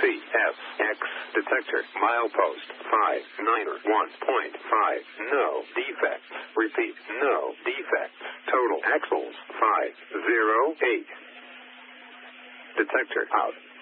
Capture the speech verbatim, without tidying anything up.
C S X detector. Milepost five nine one point five. No defects. Repeat, no defects. Total axles five zero eight. Detector out.